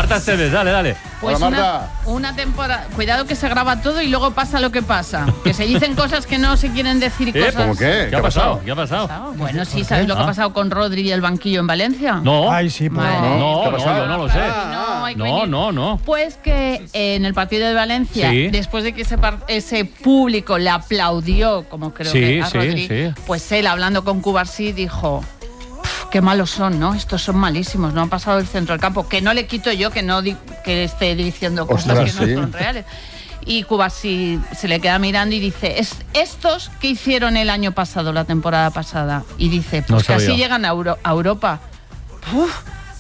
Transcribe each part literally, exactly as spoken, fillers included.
Marta Esteves, dale, dale. Pues Hola, una, Marta. una temporada. Cuidado que se graba todo y luego pasa lo que pasa. Que se dicen cosas que no se quieren decir y ¿Eh? cosas. ¿Cómo qué? ¿Qué ha pasado? ¿Qué ha pasado? Bueno, sí, ¿sabes lo que ha pasado con Rodri y el banquillo en Valencia? No. Ay, sí, pues. Madre. No, ¿Qué no, ha pasado? yo no lo sé. No, hay que No, venir. no, no. Pues que eh, en el partido de Valencia, Sí. después de que ese, par- ese público le aplaudió, como creo Sí, que a sí, Rodri, sí. pues él, hablando con Cubarsí, dijo: "Pf, qué malos son, ¿no? Estos son malísimos, no han pasado el centro del campo". Que no le quito yo que no di- que esté diciendo cosas Ostras, que no sí. son reales. Y Cubarsí se le queda mirando y dice: "Es, estos que hicieron el año pasado, la temporada pasada", y dice: No pues que sabía. así llegan a, Euro- a Europa. Uf.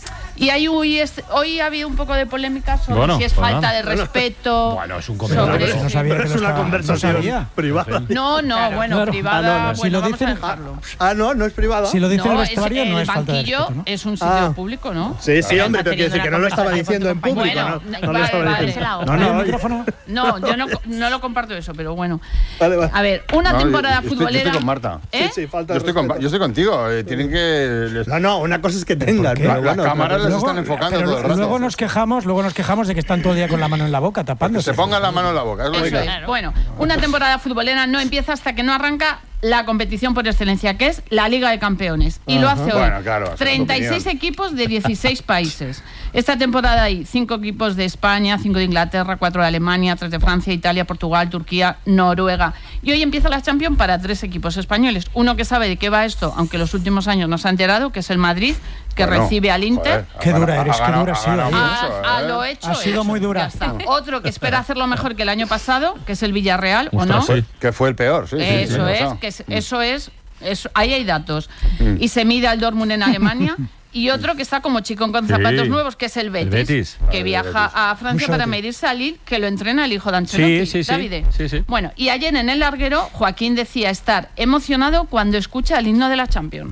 Y ahí hoy, es- hoy ha habido un poco de polémica sobre Bueno, si es pues falta nada. de respeto. Bueno, es un sobre- comentario. No sabía Pero que es lo una estaba- conversación no sabía. privada. No, no, bueno, claro. privada. Ah, no, no. Bueno, Si lo vamos dicen- a dejarlo. Ah, no, no es privada. Si lo dice el No, vestuario, es, no el es falta de banquillo respeto, ¿no? es un sitio Ah. público, ¿no? Sí, sí, Claro, hombre, está pero quiere decir teniendo que no una lo estaba conversación diciendo en con tu público. compañero. No, Bueno, no lo vale, estaba vale, diciendo. se la hago. No, ¿En el no, micrófono? No, yo no, no lo comparto eso, pero bueno. Vale, vale. A ver, una No, temporada yo estoy- yo futbolera. estoy con Marta. ¿Eh? Sí, sí, falta Yo de estoy, con, respeto. yo estoy contigo. eh, tienen que. les- No, no, una cosa es que tengan. qué? pero la- las bueno, cámaras les Luego- están enfocando pero todo el rato. luego nos quejamos, luego nos quejamos de que están todo el día con la mano en la boca Que tapándose. se pongan la mano en la boca. Es lo Eso que- es. Bueno, una temporada futbolera no empieza hasta que no arranca la competición por excelencia, que es la Liga de Campeones. Y lo hace hoy. Bueno, claro, esa es tu treinta y seis opinión. equipos de dieciséis países. Esta temporada hay cinco equipos de España, cinco de Inglaterra, cuatro de Alemania, tres de Francia, Italia, Portugal, Turquía, Noruega. Y hoy empieza la Champions para tres equipos españoles. Uno que sabe de qué va esto, aunque los últimos años no se ha enterado, que es el Madrid, que Bueno, recibe al Inter. joder, Qué ha dura ganado- eres, ha qué ganado- dura, ha sí, ganado ahí. mucho, A, a ¿eh? lo hecho. Ha sido hecho. muy dura. Ya está. Otro que espera hacerlo mejor que el año pasado, que es el Villarreal, ¿o Ostras, no? sí. Que fue el peor, sí. sí, sí, Eso sí, es, pasado. que es- eso es, eso- ahí hay datos. Y se mide al Dortmund en Alemania. Y otro que está como chicón con Sí. zapatos nuevos, que es el Betis, Betis. que Ah, viaja el Betis. a Francia Mucho para Betis. medirse al Lille, que lo entrena el hijo de Ancelotti, Sí, sí, sí. Davide. Sí, sí. Bueno, y ayer en el larguero, Joaquín decía estar emocionado cuando escucha el himno de la Champions.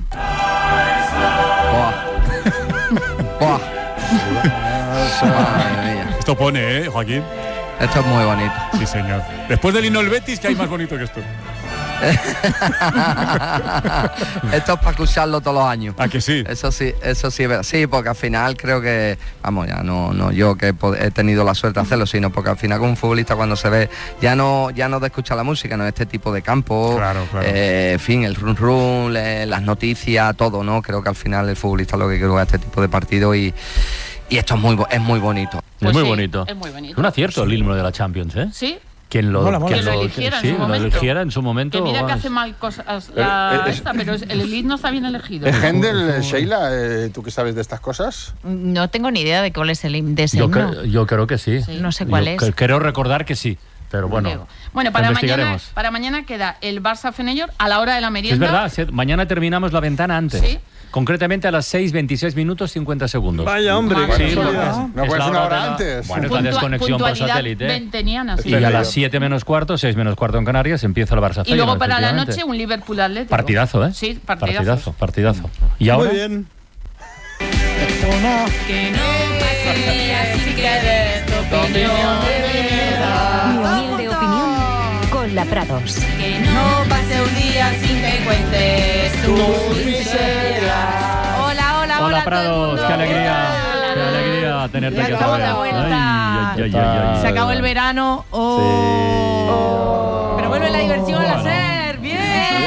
Buah. Madre mía. Esto pone, ¿eh, Joaquín? Esto es muy bonito. Sí, señor. Después del himno del Betis, ¿qué hay más bonito que esto? Esto es para escucharlo todos los años. ¿A que sí? Eso sí, eso sí, es verdad. Sí, porque al final creo que, vamos, ya no, no yo que he, pod- he tenido la suerte de hacerlo, sino porque al final con un futbolista cuando se ve, ya no, ya no de escuchar la música, no este tipo de campo, Claro, claro. eh, en fin, el run run, le- las noticias, todo, ¿no? Creo que al final el futbolista lo que quiere es este tipo de partido y, y esto es muy, bo- es muy bonito. Es Pues muy sí, bonito. es muy bonito. Un acierto el himno de la Champions, ¿eh? Sí, Quien lo, Mola, mola. quien que lo eligiera en sí, su lo momento. eligiera en su momento. que mira que vamos. hace mal cosas la, Eh, eh, esta, pero es- el elite no está bien elegido. Eh, Händel, eh, Sheila, eh, ¿tú qué sabes de estas cosas? No tengo ni idea de cuál es el himno de ese Yo, himno. cre- yo creo que sí. No sé cuál Yo es. cre- Creo recordar que sí, pero bueno. Diego. Bueno, para mañana, investigaremos. para mañana queda el Barça Fenellor a la hora de la Sí, merienda. es verdad, sí, mañana terminamos la ventana antes. Sí. Concretamente a las seis, veinseize minutos, cincuenta segundos. Vaya, hombre. Bueno, qué sí, casualidad. no, No es puede la ser una hora de la- antes. Bueno, es la Puntua- desconexión por puntualidad satélite. venteniana, sí. Y a Fenellor. las siete menos cuarto, seis menos cuarto en Canarias, empieza el Barça Y luego Feyenoord, para la efectivamente. noche un Liverpool Atlético. Partidazo, ¿eh? Sí, partidazo. Partidazo, partidazo. Y ahora, Muy bien. Una- Que no pase un día sin que des tu opinión de Mi humilde opinión con la Prados. Que no pase un día sin que cuentes tus miserias. Hola, hola, hola. hola todo el Prados, mundo. qué alegría, Hola. qué alegría tenerte Ya aquí estamos otra de vez. vuelta. Ay, ay, ay, ay, ay. Se acabó el verano. Oh. Pero vuelve la diversión a ser. Bien.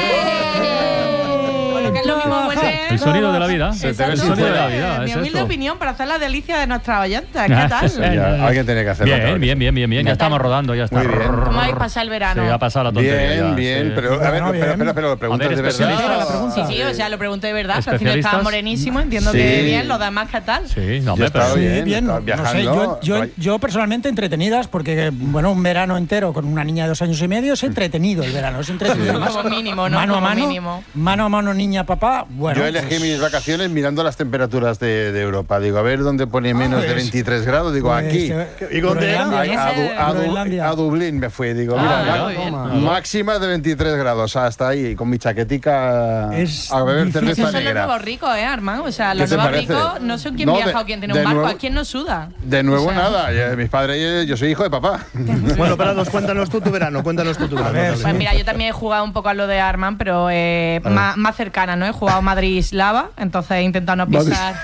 Con lo que es lo mismo vuelve. El sonido de la vida. Se te ve El sin sonido de la fuera. vida. Mi es humilde esto. opinión para hacer la delicia de nuestra oyenta. ¿Qué tal? Ya, alguien tiene que hacerlo. otra Bien, vez. bien, bien, bien, bien. Ya estamos rodando, ya está. Muy bien. ¿Cómo habéis pasado el verano? Sí, ha pasado la tontería. Bien, ya, bien, sí. pero a ver, Bueno, pero, bien. pero, pero, preguntas A ver, de especialista, verdad. la pregunta. Sí, sí, o sea, lo pregunto de verdad. Al final ¿Especialistas? estaba morenísimo, entiendo Sí. que bien, los demás, ¿qué tal? Sí, no, Yo hombre, estaba pero... bien. Sí, bien, estaba no viajando, sé, yo, yo, estaba- yo personalmente entretenidas, porque bueno, un verano entero con una niña de dos años y medio es entretenido el verano, es entretenido. Además, Como mínimo, ¿no? Mano a Como mano, mínimo. mano a mano, niña, papá. Bueno, Yo elegí pues, mis vacaciones mirando las temperaturas de, de Europa. Digo, a ver dónde pone menos de pues, veintitrés grados. Digo, pues, aquí. eh, ¿Y dónde era? Groenlandia, Ay, ¿no? a, Du- a Du- Groenlandia. a Dublín me fui. Digo, Ah, mira, muy bien. ma- máxima de veintitrés grados. Hasta ahí, con mi chaquetica Es a beber difícil. cerveza Esos son los negra. nuevos ricos, ¿eh, Armando? O sea, ¿Qué los te nuevos parece? ricos, no sé quién No, viaja de- o quién tiene de un barco, nuevo- ¿a quién no suda? De nuevo O sea, nada. Ya, mis padres, yo soy hijo de papá. Bueno, Prados, cuéntanos tú tu verano. Cuéntanos tú tu verano. ver, Dale. Pues mira, yo también he jugado un poco a lo de Arman, pero eh, más, más cercana, ¿no? He jugado Madrid-Slava, entonces he intentado no Madrid. pisar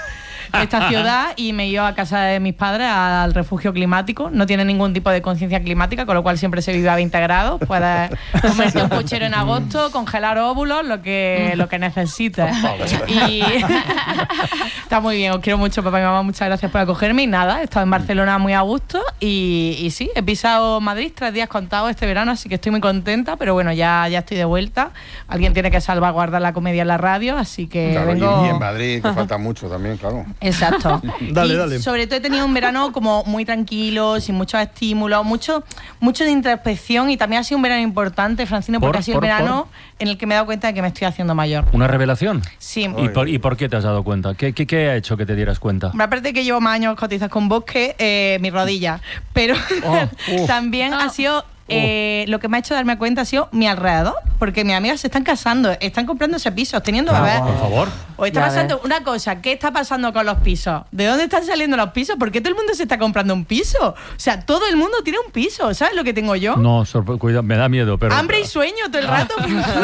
esta ciudad y me iba a casa de mis padres al refugio climático. No tiene ningún tipo de conciencia climática, con lo cual siempre se vive a veinte grados. Puedes comerte un puchero en agosto, congelar óvulos, lo que, lo que necesites. Y está muy bien, os quiero mucho, papá y mamá, muchas gracias por acogerme. Y nada, he estado en Barcelona muy a gusto y, y sí, he pisado Madrid tres días contados este verano, así que estoy muy contenta, pero bueno, ya, ya estoy de vuelta. Alguien tiene que salvaguardar la comedia en la radio, así que Claro, vengo... y, y en Madrid, que falta mucho también, claro. Exacto. Dale, Y dale. sobre todo he tenido un verano como muy tranquilo, sin muchos estímulos, mucho, mucho de introspección, y también ha sido un verano importante, Francino, porque Por, ha sido por, el verano en el que me he dado cuenta de que me estoy haciendo mayor. ¿Una revelación? Sí. ¿Y por, ¿Y por qué te has dado cuenta? ¿Qué, qué, qué ha hecho que te dieras cuenta? Aparte de que llevo más años cotizas con Bosque, eh, mi rodilla. Pero Oh, también ha sido... Eh, lo que me ha hecho darme cuenta ha sido mi alrededor, porque mis amigas se están casando, están comprándose pisos, teniendo bebés. Por favor. O está Ya pasando ves. una cosa, ¿qué está pasando con los pisos? ¿De dónde están saliendo los pisos? ¿Por qué todo el mundo se está comprando un piso? O sea, todo el mundo tiene un piso, ¿sabes lo que tengo yo? No, sorpre- cuidado, me da miedo, pero... Hambre y sueño todo el rato.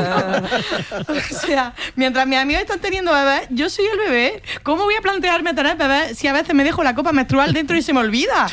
O sea, mientras mis amigos están teniendo bebés, yo soy el bebé. ¿Cómo voy a plantearme tener bebés si a veces me dejo la copa menstrual dentro y se me olvida?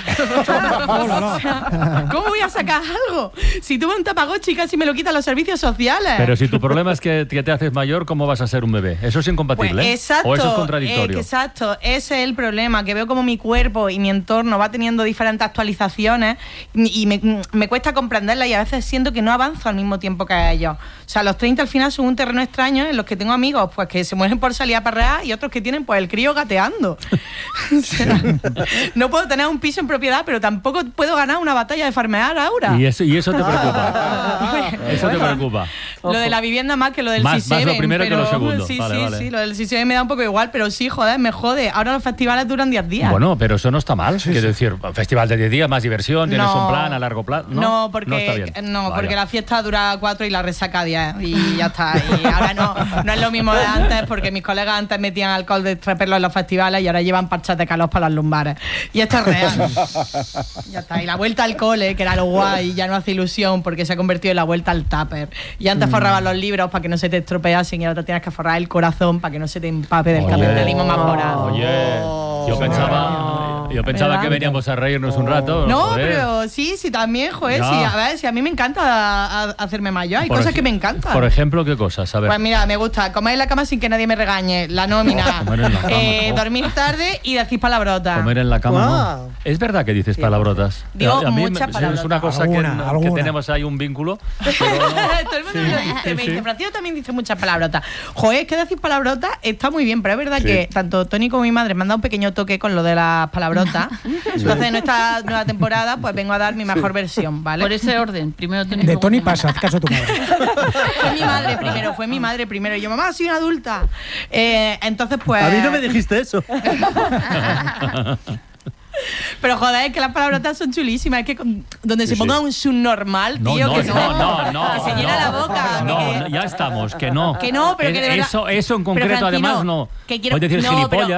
O sea, ¿cómo voy a sacar algo? Si tuve un Tamagotchi, casi me lo quitan los servicios sociales. Pero si tu problema es que, que te haces mayor, ¿cómo vas a ser un bebé? Eso es incompatible. Pues ¿eh? exacto, O eso es contradictorio. eh, exacto, ese es el problema, que veo como mi cuerpo y mi entorno va teniendo diferentes actualizaciones y y me, me cuesta comprenderlas, y a veces siento que no avanzo al mismo tiempo que ellos. O sea, los treinta al final son un terreno extraño en los que tengo amigos pues que se mueren por salir a perrear y otros que tienen pues el crío gateando. O sea, no puedo tener un piso en propiedad, pero tampoco puedo ganar una batalla de farmear ahora. Y eso, y eso te preocupa. Eso te preocupa. Lo de la vivienda más que lo del Más- C siete. más lo primero que lo pero- segundo. Sí, Vale, sí, vale. sí, lo del C siete me da un poco igual, pero sí, joder, me jode. Ahora los festivales duran diez días. Bueno, pero eso no está mal. Quiero decir, festival de diez días, más diversión, tienes No. un plan a largo plazo. No, No, porque, no está bien. no, Vaya. porque la fiesta dura cuatro y la resaca diez y ya está. Y ahora no, no es lo mismo de antes, porque mis colegas antes metían alcohol de tres perlos en los festivales y ahora llevan parchas de calor para las lumbares. Y esto es real. Ya está. Y la vuelta al cole, que era lo guay, ya no hace ilusión porque se ha convertido en la vuelta al tupper. Y antes forrabas los libros para que no se te estropeasen y ahora tienes que forrar el corazón para que no se te empape del Oye. capitalismo más moral. Oye, yo pensaba, yo pensaba ¿Verdad? que veníamos a reírnos un rato. No, joder. pero sí, sí, también, joder, Ya. sí, a ver, si a mí me encanta a- a- hacerme mayor, hay Por cosas ej- que me encantan. Por ejemplo, ¿qué cosas? A ver. Pues mira, me gusta comer en la cama sin que nadie me regañe, la nómina, Comer en la cama, eh, oh. dormir tarde y decir palabrotas. Comer en la cama, Wow. ¿no? Es verdad que dices palabrotas. Digo A mí me- muchas es palabrotas. una cosa que, Alguna, que alguna. tenemos ahí un vínculo. Todo el mundo me lo dice, sí, me sí. dice, Francisco también dice muchas palabrotas. Joder, es que decir palabrotas está muy bien, pero es verdad que tanto Tony como mi madre me han dado un pequeño toque con lo de las palabrotas. Entonces, en esta nueva temporada, pues vengo a dar mi mejor versión, ¿vale? Por ese orden, primero Tony. De luego Tony Tony. pasa, haz caso a tu madre. Fue mi madre primero, fue mi madre primero. Y yo, mamá, soy una adulta. Eh, entonces, pues... A mí no me dijiste eso. Pero joder, es que las palabrotas son chulísimas. Es que con- donde se Sí, ponga sí. un subnormal, No, tío, no, que no, no, no, que se llena no. la boca. No, que- no, ya estamos, que no. Que no, pero que de verdad- Eso, eso en Pero, concreto, Francino, además, no. que quiero- Puedes decir no, pero- gilipollas.